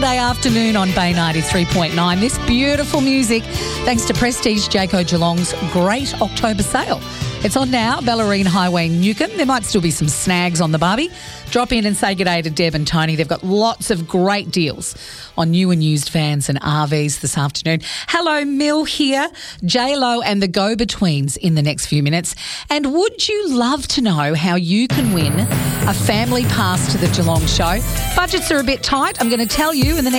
Sunday afternoon on Bay 93.9. This beautiful music, thanks to Prestige Jayco Geelong's great October sale. It's on now, Bellarine Highway, Newcomb. There might still be some snags on the barbie. Drop in and say good day to Deb and Tony. They've got lots of great deals on new and used vans and RVs this afternoon. Hello, Mill here. J-Lo and the Go-Betweens in the next few minutes. And would you love to know how you can win a family pass to the Geelong show? Budgets are a bit tight. I'm going to tell you in the next